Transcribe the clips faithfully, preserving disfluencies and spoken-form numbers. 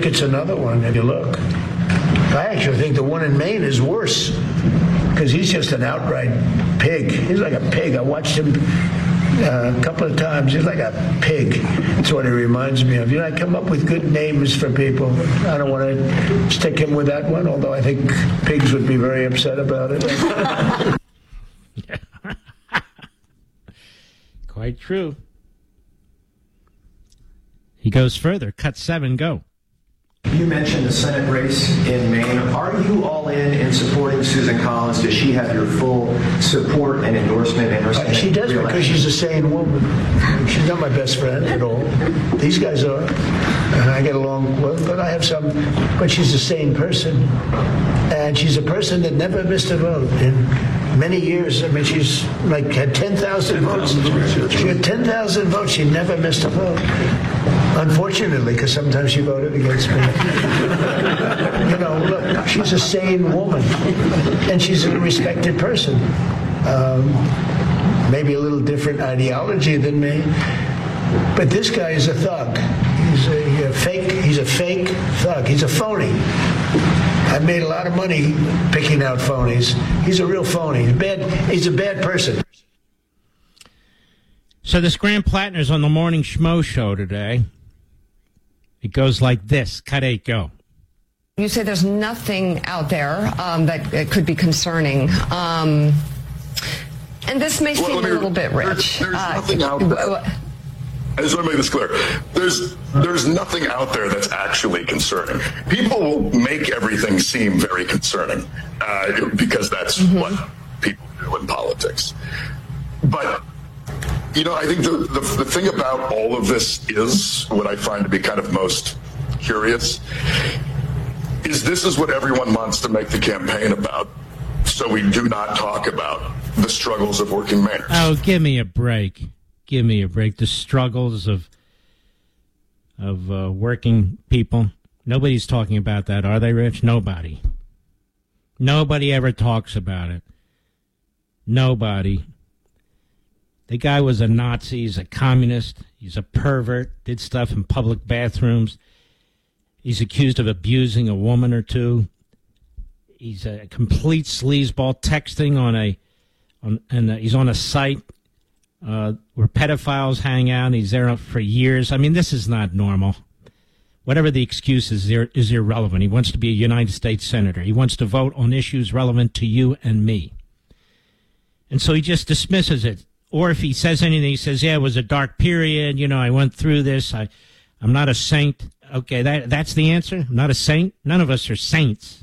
think it's another one if you look. I actually think the one in Maine is worse because he's just an outright pig. He's like a pig. I watched him uh, a couple of times. He's like a pig. That's what he reminds me of. You know, I come up with good names for people. I don't want to stick him with that one, although I think pigs would be very upset about it. Quite true. He goes further. Cut seven, go. You mentioned the Senate race in Maine. Are you all in in supporting Susan Collins? Does she have your full support and endorsement in her Senate She does re-election? because she's a sane woman. She's not my best friend at all. These guys are. And I get along well, but I have some. But she's a sane person. And she's a person that never missed a vote in many years. I mean, she's like had ten thousand votes. She had ten thousand votes. She never missed a vote. Unfortunately, because sometimes she voted against me. You know, look, she's a sane woman, and she's a respected person. Um, maybe a little different ideology than me, but this guy is a thug. He's a, a fake. He's a fake thug. He's a phony. I made a lot of money picking out phonies. He's a real phony. He's bad. He's a bad person. So this Graham Plattner's on the Morning Schmo show today. It goes like this. Cut eight, go. You say there's nothing out there um, that it could be concerning. Um, and this may well, seem me, a little bit rich. There's, there's uh, nothing out there. I just want to make this clear. There's there's nothing out there that's actually concerning. People will make everything seem very concerning uh, because that's mm-hmm. what people do in politics. But you know, I think the, the the thing about all of this is what I find to be kind of most curious is this is what everyone wants to make the campaign about. So we do not talk about the struggles of working Mainers. Oh, give me a break. Give me a break. The struggles of of uh, working people. Nobody's talking about that, are they, Rich? Nobody. Nobody ever talks about it. Nobody. The guy was a Nazi. He's a communist. He's a pervert. Did stuff in public bathrooms. He's accused of abusing a woman or two. He's a complete sleazeball, texting on a, on, and uh, he's on a site uh, where pedophiles hang out. He's there for years. I mean, this is not normal. Whatever the excuse is, is irrelevant. He wants to be a United States senator. He wants to vote on issues relevant to you and me. And so he just dismisses it. Or if he says anything, he says, yeah, it was a dark period. You know, I went through this. I, I'm not a saint. Okay, that that's the answer? I'm not a saint? None of us are saints.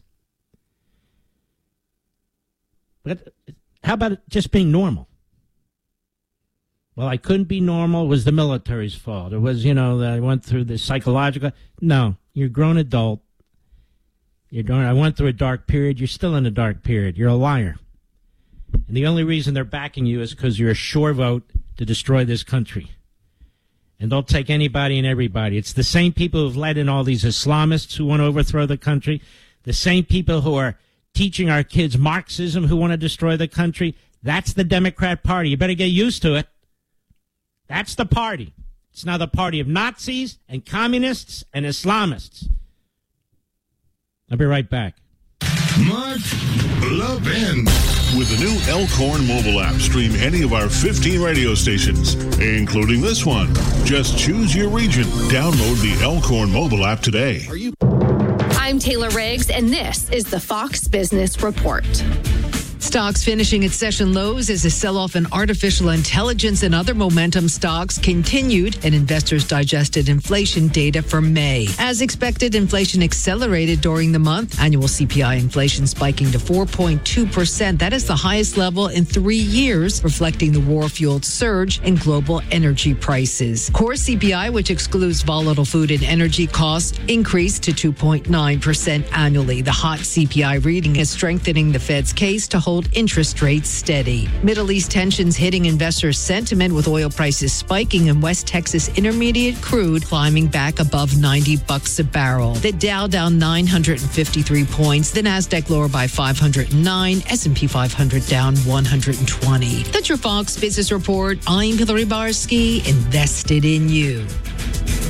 But how about just being normal? Well, I couldn't be normal. It was the military's fault. It was, you know, I went through the psychological. No, you're a grown adult. You're doing, I went through a dark period. You're still in a dark period. You're a liar. And the only reason they're backing you is because you're a sure vote to destroy this country. And they'll take anybody and everybody. It's the same people who've led in all these Islamists who want to overthrow the country, the same people who are teaching our kids Marxism who want to destroy the country. That's the Democrat Party. You better get used to it. That's the party. It's now the party of Nazis and communists and Islamists. I'll be right back. Mark Levin. With the new Elkhorn mobile app, stream any of our fifteen radio stations, including this one. Just choose your region. Download the Elkhorn mobile app today. Are you? I'm Taylor Riggs, and this is the Fox Business Report. Stocks finishing at session lows as a sell-off in artificial intelligence and other momentum stocks continued, and investors digested inflation data for May. As expected, inflation accelerated during the month. Annual C P I inflation spiking to four point two percent. That is the highest level in three years, reflecting the war-fueled surge in global energy prices. Core C P I, which excludes volatile food and energy costs, increased to two point nine percent annually. The hot C P I reading is strengthening the Fed's case to hold interest rates steady. Middle East tensions hitting investor sentiment with oil prices spiking and West Texas Intermediate crude climbing back above ninety bucks a barrel. The Dow down nine hundred fifty-three points, the Nasdaq lower by five hundred nine, S and P five hundred down one hundred twenty. That's your Fox Business Report. I'm Hillary Barsky, invested in you.